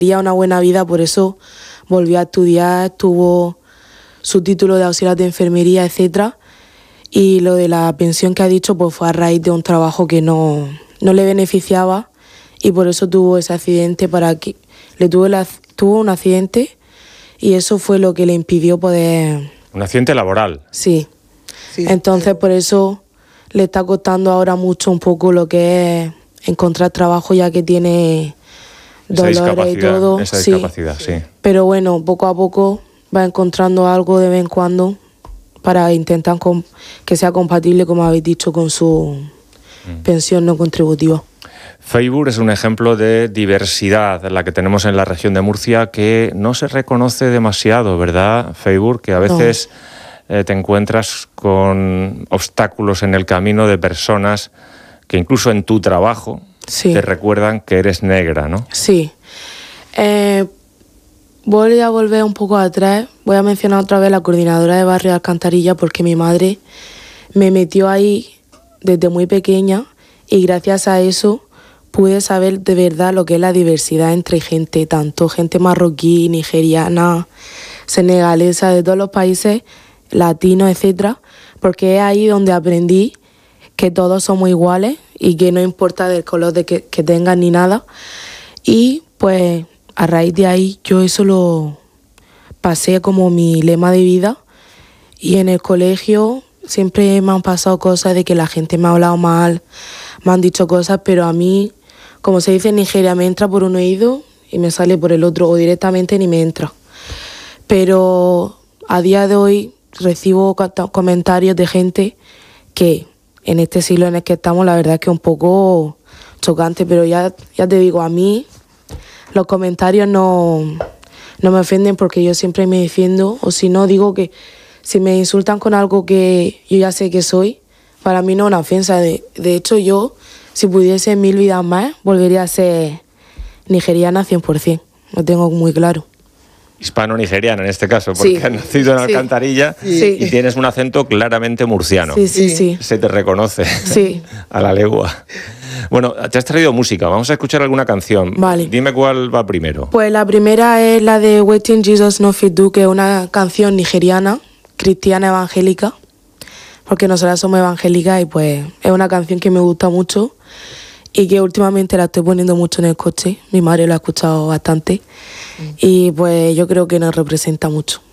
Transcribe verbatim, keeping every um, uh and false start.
Quería una buena vida, por eso volvió a estudiar, tuvo su título de auxiliar de enfermería, etcétera. Y lo de la pensión que ha dicho pues fue a raíz de un trabajo que no, no le beneficiaba y por eso tuvo ese accidente, para que le tuvo, la, tuvo un accidente y eso fue lo que le impidió poder... Un accidente laboral. Sí. Sí, Entonces sí. por eso le está costando ahora mucho un poco lo que es encontrar trabajo, ya que tiene Esa dolores y todo. Esa sí. discapacidad, sí. Pero bueno, poco a poco va encontrando algo de vez en cuando para intentar com- que sea compatible, como habéis dicho, con su mm. pensión no contributiva. Feiburg es un ejemplo de diversidad la que tenemos en la región de Murcia, que no se reconoce demasiado, ¿verdad, Feiburg? Que a veces no. eh, te encuentras con obstáculos en el camino de personas que incluso en tu trabajo sí. te recuerdan que eres negra, ¿no? Sí. Eh, voy a volver un poco atrás. Voy a mencionar otra vez la coordinadora de Barrio Alcantarilla, porque mi madre me metió ahí desde muy pequeña y gracias a eso pude saber de verdad lo que es la diversidad entre gente, tanto gente marroquí, nigeriana, senegalesa, de todos los países, latinos, etcétera, porque es ahí donde aprendí que todos somos iguales y que no importa del color de que, que tengan ni nada. Y pues a raíz de ahí yo eso lo pasé como mi lema de vida, y en el colegio siempre me han pasado cosas de que la gente me ha hablado mal, me han dicho cosas, pero a mí, como se dice en Nigeria, me entra por un oído y me sale por el otro, o directamente ni me entra. Pero a día de hoy recibo comentarios de gente que en este siglo en el que estamos, la verdad es que es un poco chocante, pero ya, ya te digo, a mí los comentarios no, no me ofenden porque yo siempre me defiendo, o si no, digo que si me insultan con algo que yo ya sé que soy, para mí no es una ofensa. De, de hecho, yo, si pudiese mil vidas más, volvería a ser nigeriana cien por ciento, lo tengo muy claro. Hispano-nigeriana en este caso, porque sí, has nacido en sí. Alcantarilla sí. y tienes un acento claramente murciano. Sí, sí, sí. Se te reconoce sí. a la legua. Bueno, te has traído música, vamos a escuchar alguna canción. Vale. Dime cuál va primero. Pues la primera es la de Waiting Jesus No Fit Do, que es una canción nigeriana, cristiana evangélica, porque nosotras somos evangélicas y pues es una canción que me gusta mucho y que últimamente la estoy poniendo mucho en el coche. Mi madre la ha escuchado bastante mm. y pues yo creo que nos representa mucho.